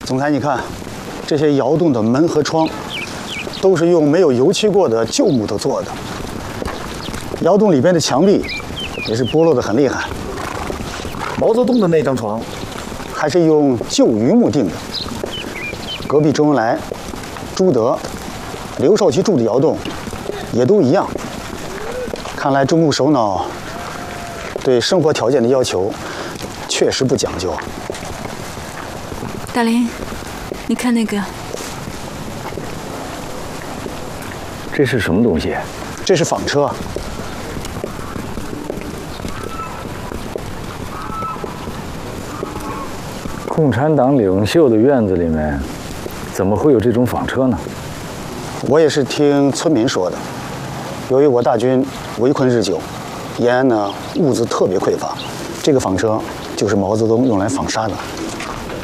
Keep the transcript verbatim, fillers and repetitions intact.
总裁，你看，这些窑洞的门和窗，都是用没有油漆过的旧木头做的。窑洞里边的墙壁，也是剥落得很厉害。 毛泽东的那张床， 还是用旧榆木定的。隔壁周恩来、朱德、刘少奇住的窑洞，也都一样。看来中共首脑对生活条件的要求，确实不讲究。 大林，你看那个， 这是什么东西？ 这是纺车。 共产党领袖的院子里面，怎么会有这种纺车呢？ 我也是听村民说的。由于我大军围困日久，延安呢物资特别匮乏，这个纺车就是毛泽东用来纺纱的。